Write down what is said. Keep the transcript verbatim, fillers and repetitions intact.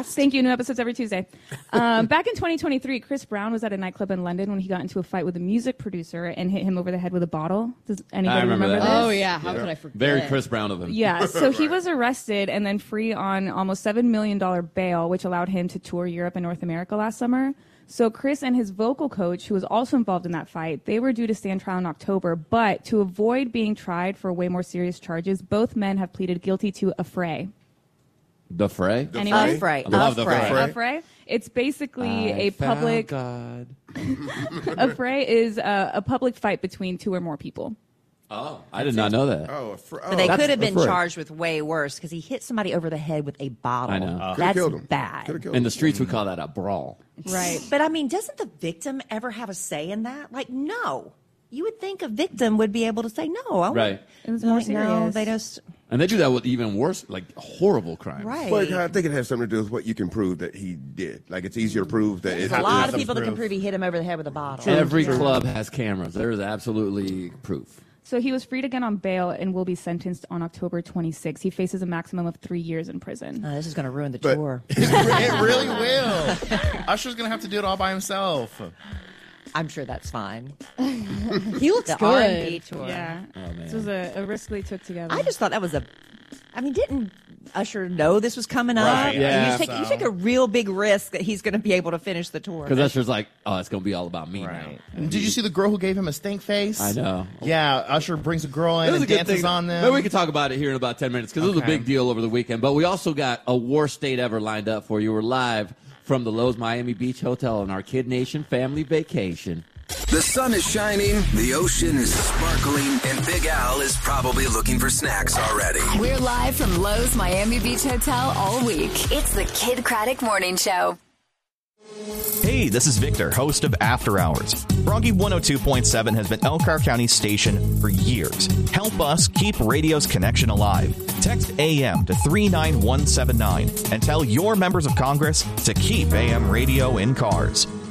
podcast. Thank you. New episodes every Tuesday. Um, back in twenty twenty-three, Chris Brown was at a nightclub in London when he got into a fight with a music producer and hit him over the head with a bottle. Does anybody I remember, remember that. this? Oh, yeah. How yeah. could I forget? Very Chris Brown of him. Yeah. So he was arrested and then free on almost seven million dollars bail, which allowed him to tour Europe and North America last summer. So Chris and his vocal coach, who was also involved in that fight, they were due to stand trial in October. But to avoid being tried for way more serious charges, both men have pleaded guilty to affray. The Fray? The Anyone? Fray. I love the Fray. Affray. It's basically I a public. God. Affray is a, a public fight between two or more people. Oh, I did not know that. Oh, fr- oh. But they That's could have been afraid. charged with way worse because he hit somebody over the head with a bottle. I know. Uh, That's killed him. bad. Could've killed In him. the streets, we call that a brawl. Right. But I mean, doesn't the victim ever have a say in that? Like, no. You would think a victim would be able to say, no. I Right. It was more like, no, serious. they just. And they do that with even worse, like horrible crimes. Right. But I think it has something to do with what you can prove that he did. Like, it's easier to prove that There's it a happened. lot of people that can prove he hit him over the head with a bottle. Every club has cameras. There is absolutely proof. So he was freed again on bail and will be sentenced on October twenty-sixth. He faces a maximum of three years in prison. Uh, this is going to ruin the But- tour. It really will. Usher's going to have to do it all by himself. I'm sure that's fine. He looks The good. R and B tour. Yeah. Oh, man. This was a, a risk they took together. I just thought that was a. I mean, didn't Usher know this was coming up? Right, yeah. You take, you So- take a real big risk that he's going to be able to finish the tour. Because Usher's like, oh, it's going to be all about me Right. now. Did you see the girl who gave him a stink face? I know. Yeah, Usher brings a girl in This is and a good dances thing. on them. Maybe we can talk about it here in about ten minutes because it was a Okay. big deal over the weekend. But we also got a worst state ever lined up for you. We're live from the Lowe's Miami Beach Hotel on our Kid Nation family vacation. The sun is shining, the ocean is sparkling, and Big Al is probably looking for snacks already. We're live from Lowe's Miami Beach Hotel all week. It's the Kid Craddock Morning Show. Hey, this is Victor, host of After Hours. Froggy one oh two point seven has been Elkhart County's station for years. Help us keep radio's connection alive. Text A M to three nine one seven nine and tell your members of Congress to keep A M radio in cars.